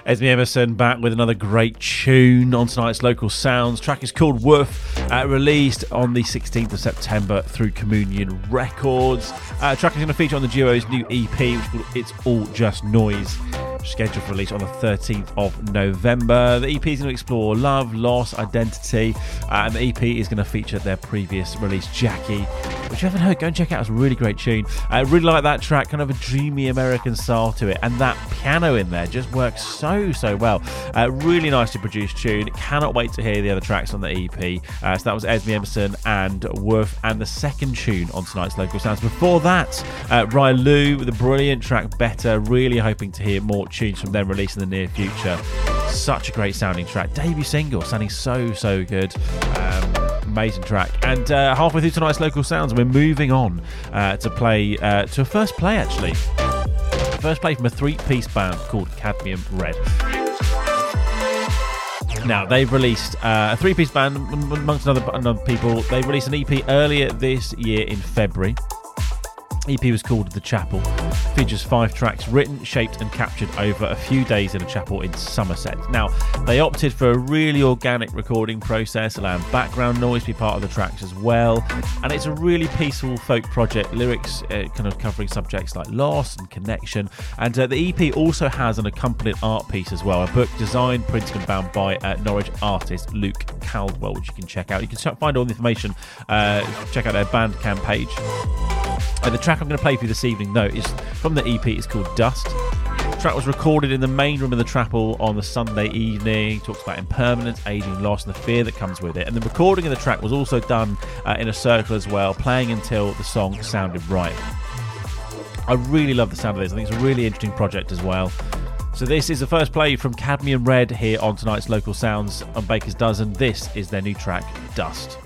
Esme Emerson back with another great tune on tonight's Local Sounds. Track is called Woof, released on the 16th of September through Communion Records. Track is going to feature on the duo's new EP, which is called It's All Just Noise, scheduled for release on the 13th of November. The EP is going to explore love, loss, identity, and the EP is going to feature their previous release, Jackie, which you haven't heard. Go and check out. It's a really great tune. I really like that track, kind of a dreamy American style to it, and that piano in there just works so well. Really nicely produced tune. Cannot wait to hear the other tracks on the EP. So that was Esme Emerson and Woof, and the second tune on tonight's Local Sounds. Before that, Ryan Lou with a brilliant track, Better. Really hoping to hear more tunes from them released in the near future. Such a great sounding track. Debut single, sounding so good. Amazing track. And halfway through tonight's Local Sounds, we're moving on to play to a first play, actually. First play from a three-piece band called Cadmium Red. Now, they've released a three-piece band, amongst other people. They released an EP earlier this year in February. EP was called The Chapel. Features 5 tracks written, shaped and captured over a few days in a chapel in Somerset. Now, they opted for a really organic recording process, allowing background noise to be part of the tracks as well. And it's a really peaceful folk project, lyrics kind of covering subjects like loss and connection. And the EP also has an accompanied art piece as well, a book designed, printed and bound by Norwich artist Luke Caldwell, which you can check out. You can find all the information, check out their Bandcamp page. The track I'm going to play for you this evening, though, is from the EP. It's called Dust. The track was recorded in the main room of the chapel on the Sunday evening. Talks about impermanence, aging, loss, and the fear that comes with it. And the recording of the track was also done in a circle as well, playing until the song sounded right. I really love the sound of this. I think it's a really interesting project as well. So this is the first play from Cadmium Red here on tonight's Local Sounds on Baker's Dozen. This is their new track, Dust.